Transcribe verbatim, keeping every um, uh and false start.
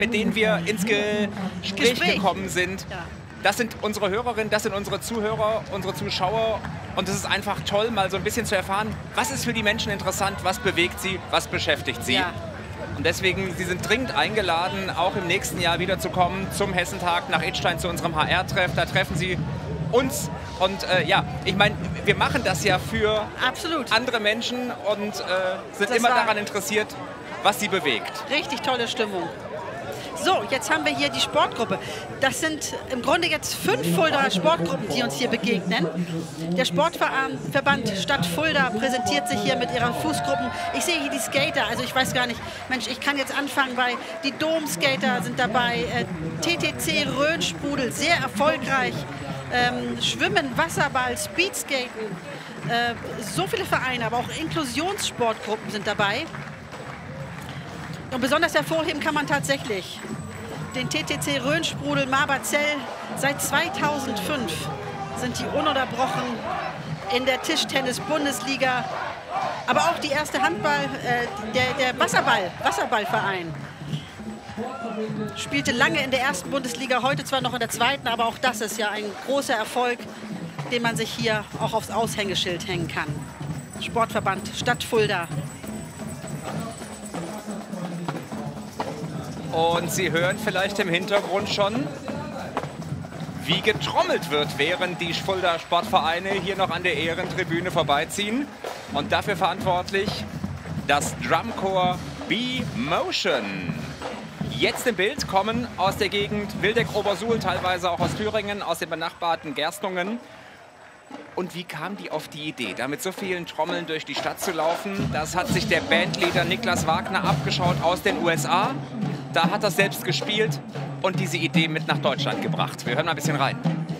mit denen wir ins Ge Gespräch, Gespräch gekommen sind. Ja. Das sind unsere Hörerinnen, das sind unsere Zuhörer, unsere Zuschauer. Und es ist einfach toll, mal so ein bisschen zu erfahren, was ist für die Menschen interessant, was bewegt sie, was beschäftigt sie. Ja. Und deswegen, Sie sind dringend eingeladen, auch im nächsten Jahr wieder zu kommen zum Hessentag nach Idstein zu unserem H R-Treff. Da treffen Sie uns. Und äh, ja, ich meine, wir machen das ja für Absolut. andere Menschen und äh, sind Das immer war- daran interessiert, was sie bewegt. Richtig tolle Stimmung. So, jetzt haben wir hier die Sportgruppe. Das sind im Grunde jetzt fünf Fuldaer Sportgruppen, die uns hier begegnen. Der Sportverband Stadt Fulda präsentiert sich hier mit ihren Fußgruppen. Ich sehe hier die Skater, also ich weiß gar nicht, Mensch, ich kann jetzt anfangen bei, die Domskater sind dabei, äh, T T C Rhönsprudel, sehr erfolgreich, ähm, Schwimmen, Wasserball, Speedskaten, äh, so viele Vereine, aber auch Inklusionssportgruppen sind dabei. Und besonders hervorheben kann man tatsächlich den T T C Rhönsprudel Marberzell. Seit zweitausendfünf sind die ununterbrochen in der Tischtennis-Bundesliga. Aber auch die erste Handball, äh, der, der Wasserball, Wasserballverein spielte lange in der ersten Bundesliga, heute zwar noch in der zweiten, aber auch das ist ja ein großer Erfolg, den man sich hier auch aufs Aushängeschild hängen kann. Sportverband Stadt Fulda. Und Sie hören vielleicht im Hintergrund schon, wie getrommelt wird, während die Fulda Sportvereine hier noch an der Ehrentribüne vorbeiziehen. Und dafür verantwortlich das Drumcorps B-Motion. Jetzt im Bild kommen aus der Gegend Wildeck-Obersuhl, teilweise auch aus Thüringen, aus den benachbarten Gerstungen. Und wie kam die auf die Idee, da mit so vielen Trommeln durch die Stadt zu laufen? Das hat sich der Bandleader Niklas Wagner abgeschaut aus den U S A. Da hat er selbst gespielt und diese Idee mit nach Deutschland gebracht. Wir hören mal ein bisschen rein.